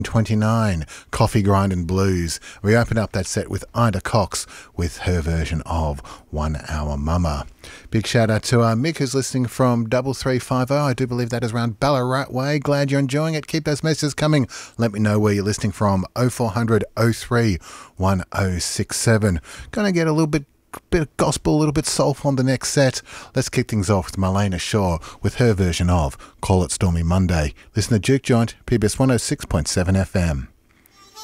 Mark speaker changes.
Speaker 1: 29, Coffee Grindin' Blues. We open up that set with Ida Cox with her version of 1 Hour Mama. Big shout out to Mick who's listening from 3350. I do believe that is around Ballarat Way. Glad you're enjoying it. Keep those messages coming. Let me know where you're listening from. 0400 03 1067. Gonna get a little bit of gospel, a little bit soulful on the next set. Let's kick things off with Marlena Shaw with her version of Call It Stormy Monday. Listen to Juke Joint, PBS 106.7 FM.